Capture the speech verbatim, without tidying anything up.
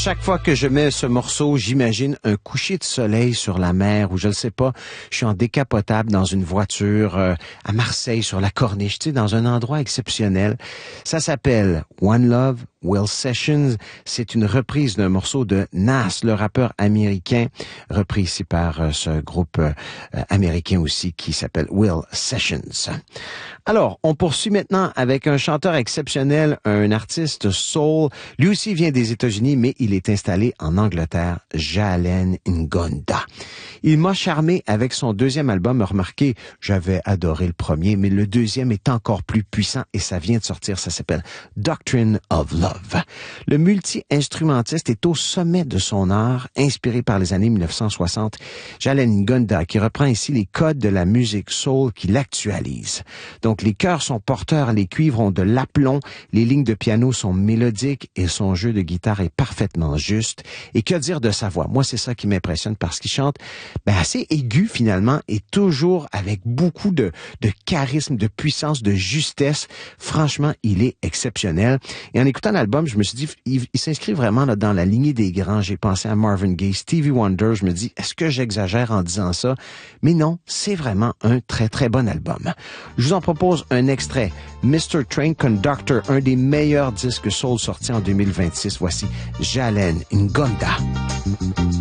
chaque fois que je mets ce morceau, j'imagine un coucher de soleil sur la mer ou je ne sais pas, je suis en décapotable dans une voiture euh, à Marseille sur la Corniche, tu sais, dans un endroit exceptionnel. Ça s'appelle One Love, Will Sessions. C'est une reprise d'un morceau de Nas, le rappeur américain, repris ici par euh, ce groupe euh, américain aussi qui s'appelle Will Sessions. Alors, on poursuit maintenant avec un chanteur exceptionnel, un artiste soul. Lui aussi vient des États-Unis, mais il est installé en Angleterre, Jalen Ngonda. Il m'a charmé avec son deuxième album. Remarquez, j'avais adoré le premier, mais le deuxième est encore plus puissant et ça vient de sortir. Ça s'appelle Doctrine of Love. Le multi-instrumentiste est au sommet de son art, inspiré par les années mille neuf cent soixante. Jalen Ngonda, qui reprend ici les codes de la musique soul, qui l'actualise. Donc, les chœurs sont porteurs, les cuivres ont de l'aplomb, les lignes de piano sont mélodiques et son jeu de guitare est parfaitement juste. Et que dire de sa voix? Moi, c'est ça qui m'impressionne parce qu'il chante ben, assez aigu finalement et toujours avec beaucoup de, de charisme, de puissance, de justesse. Franchement, il est exceptionnel. Et en écoutant l'album, je me suis dit, il, il s'inscrit vraiment là, dans la lignée des grands. J'ai pensé à Marvin Gaye, Stevie Wonder. Je me dis, est-ce que j'exagère en disant ça? Mais non, c'est vraiment un très, très bon album. Je vous en propose un extrait. mister Train Conductor, un des meilleurs disques soul sortis en deux mille vingt-six. Voici Jalen Ngonda.